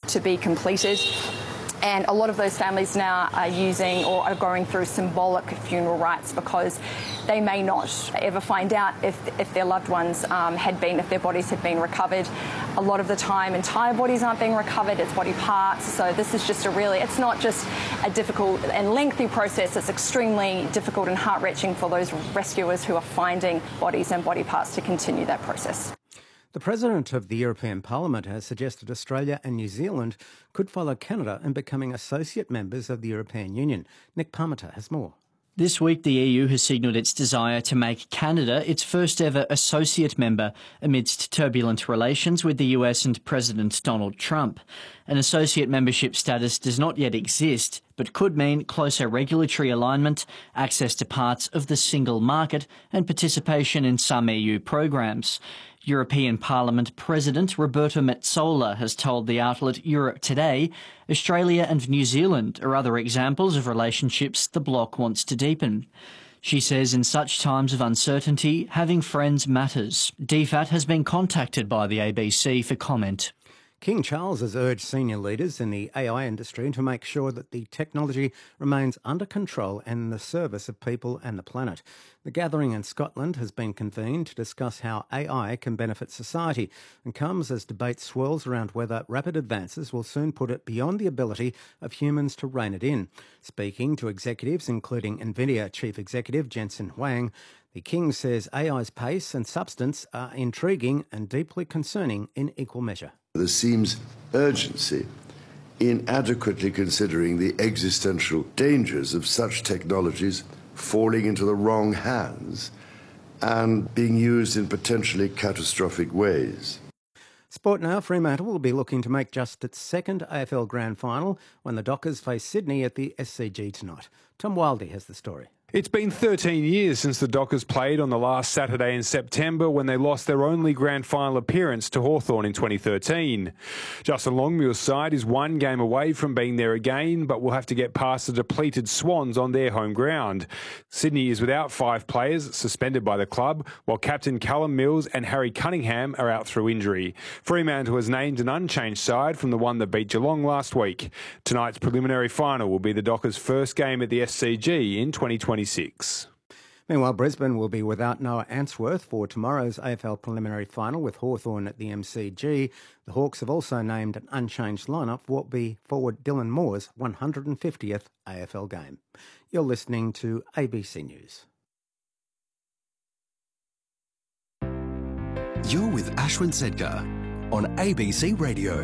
to be completed. And a lot of those families now are using or are going through symbolic funeral rites because they may not ever find out if their loved ones if their bodies had been recovered. A lot of the time, entire bodies aren't being recovered, it's body parts. So this is just it's not just a difficult and lengthy process, it's extremely difficult and heart-wrenching for those rescuers who are finding bodies and body parts to continue that process. The President of the European Parliament has suggested Australia and New Zealand could follow Canada in becoming associate members of the European Union. Nick Parmenter has more. This week, the EU has signalled its desire to make Canada its first ever associate member amidst turbulent relations with the US and President Donald Trump. An associate membership status does not yet exist, but could mean closer regulatory alignment, access to parts of the single market, and participation in some EU programs. European Parliament President Roberta Metsola has told the outlet Europe Today Australia and New Zealand are other examples of relationships the bloc wants to deepen. She says in such times of uncertainty, having friends matters. DFAT has been contacted by the ABC for comment. King Charles has urged senior leaders in the AI industry to make sure that the technology remains under control and in the service of people and the planet. The gathering in Scotland has been convened to discuss how AI can benefit society and comes as debate swirls around whether rapid advances will soon put it beyond the ability of humans to rein it in. Speaking to executives, including NVIDIA Chief Executive Jensen Huang, the King says AI's pace and substance are intriguing and deeply concerning in equal measure. There seems urgency in adequately considering the existential dangers of such technologies falling into the wrong hands and being used in potentially catastrophic ways. Sport now. Fremantle will be looking to make just its second AFL Grand Final when the Dockers face Sydney at the SCG tonight. Tom Wildey has the story. It's been 13 years since the Dockers played on the last Saturday in September when they lost their only grand final appearance to Hawthorn in 2013. Justin Longmuir's side is one game away from being there again, but will have to get past the depleted Swans on their home ground. Sydney is without 5 players suspended by the club, while captain Callum Mills and Harry Cunningham are out through injury. Fremantle has named an unchanged side from the one that beat Geelong last week. Tonight's preliminary final will be the Dockers' first game at the SCG in 2026. Meanwhile, Brisbane will be without Noah Answorth for tomorrow's AFL preliminary final with Hawthorn at the MCG. The Hawks have also named an unchanged lineup for what will be forward Dylan Moore's 150th AFL game. You're listening to ABC News. You're with Ashwin Sedkar on ABC Radio.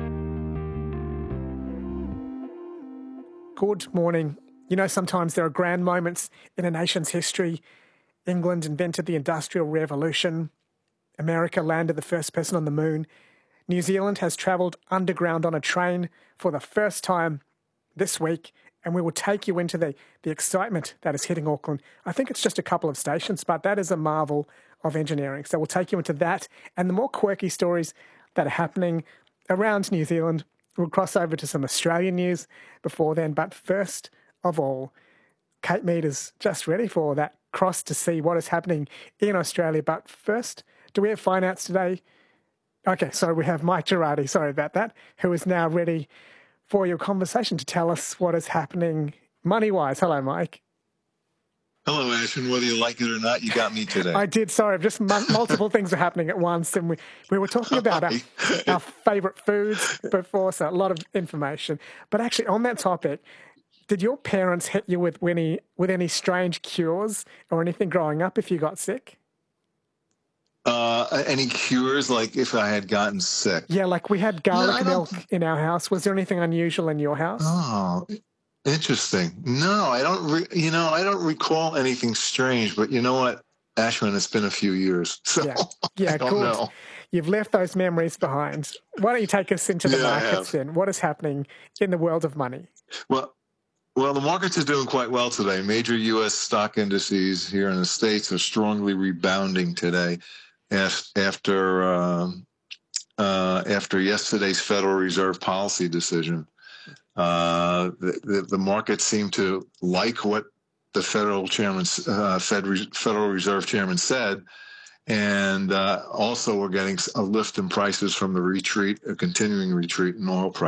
Good morning. You know, sometimes there are grand moments in a nation's history. England invented the Industrial Revolution. America landed the first person on the moon. New Zealand has travelled underground on a train for the first time this week, and we will take you into the excitement that is hitting Auckland. I think it's just a couple of stations, but that is a marvel of engineering. So we'll take you into that and the more quirky stories that are happening around New Zealand. We'll cross over to some Australian news before then, but first of all, Kate Mead is just ready for that cross to see what is happening in Australia. But first, do we have finance today? Okay, so we have Mike Girardi, sorry about that, who is now ready for your conversation to tell us what is happening money-wise. Hello, Mike. Hello, Ashwin. Whether you like it or not, you got me today. I did, sorry. Just multiple things are happening at once. And we were talking about our favourite foods before, so a lot of information. But actually, on that topic, did your parents hit you with any strange cures or anything growing up if you got sick? Any cures, like if I had gotten sick? Yeah, like we had garlic milk in our house. Was there anything unusual in your house? Oh, interesting. No, I don't. I don't recall anything strange. But you know what, Ashwin, it's been a few years, so yeah, I don't cool. know. You've left those memories behind. Why don't you take us into the markets then? What is happening in the world of money? Well, the markets are doing quite well today. Major U.S. stock indices here in the States are strongly rebounding today after yesterday's Federal Reserve policy decision. The markets seem to like what the Federal Reserve Chairman said, and also we're getting a lift in prices from the retreat, a continuing retreat in oil prices.